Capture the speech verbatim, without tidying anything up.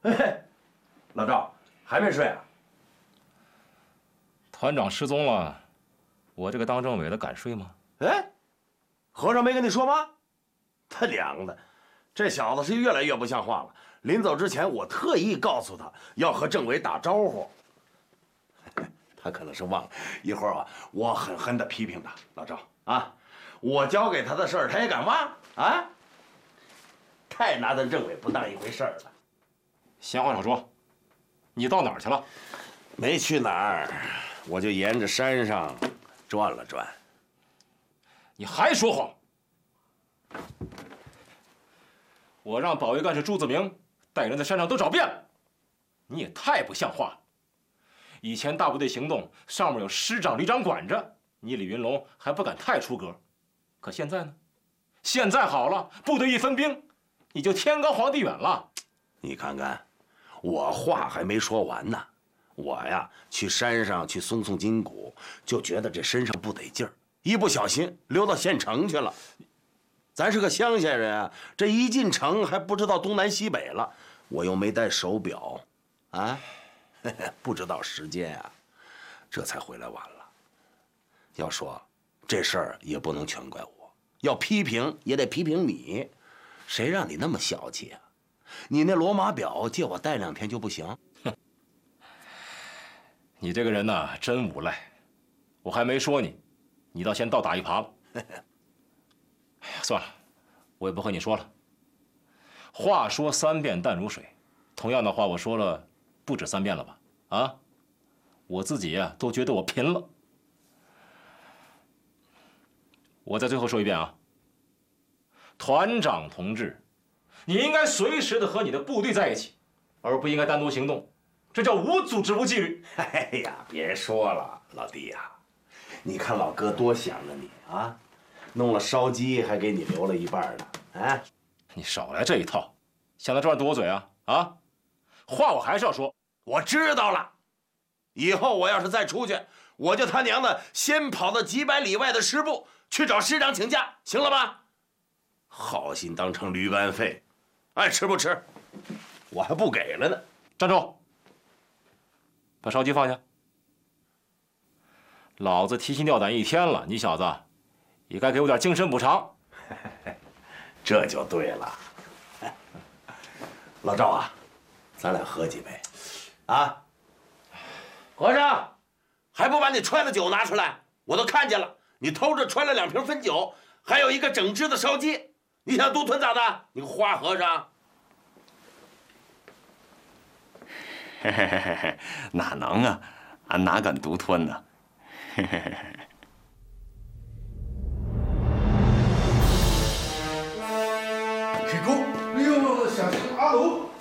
嘿，老赵还没睡啊？ 团长失踪了，我这个当政委的敢睡吗？ 哎，和尚没跟你说吗？他娘的，这小子是越来越不像话了。临走之前，我特意告诉他要和政委打招呼，他可能是忘了。一会儿啊，我狠狠地批评他。老赵啊，我交给他的事儿，他也敢忘啊？太拿咱政委不当一回事儿了。 闲话少说，你到哪儿去了？ 没去哪儿，我就沿着山上转了转。 你还说谎！我让保卫干事朱子明带人在山上都找遍了，你也太不像话了。以前大部队行动上面有师长、旅长管着，你李云龙还不敢太出格。可现在呢？现在好了，部队一分兵，你就天高皇帝远了。 你看看，我话还没说完呢。我呀，去山上去松松筋骨，就觉得这身上不得劲儿，一不小心溜到县城去了。咱是个乡下人啊，这一进城还不知道东南西北了，我又没带手表，啊，不知道时间啊，这才回来晚了。要说这事儿也不能全怪我，要批评也得批评你，谁让你那么小气啊？你那罗马表借我戴两天就不行？ 你这个人呐，真无赖！我还没说你，你倒先倒打一耙了。哎呀，算了，我也不和你说了。话说三遍淡如水，同样的话我说了不止三遍了吧？啊，我自己呀都觉得我贫了。我再最后说一遍啊，团长同志，你应该随时的和你的部队在一起，而不应该单独行动。这叫无组织无纪律。 哎呀，别说了，老弟呀，你看老哥多想着你啊，弄了烧鸡还给你留了一半呢。啊， 你少来这一套，想在这儿堵我嘴啊啊！话我还是要说。 我知道了，以后我要是再出去，我就他娘的先跑到几百里外的师部去找师长请假，行了吧？好心当成驴肝肺，爱吃不吃，我还不给了呢。 站住！把烧鸡放下！老子提心吊胆一天了，你小子也该给我点精神补偿。 这就对了。老赵啊，咱俩喝几杯，啊？和尚，还不把你揣的酒拿出来？我都看见了，你偷着揣了两瓶汾酒，还有一个整只的烧鸡，你想独吞咋的？你个花和尚！ 嘿嘿嘿嘿嘿，哪能啊？俺哪敢独吞呢？嘿嘿嘿嘿。 开工！哎呦，小心阿龙！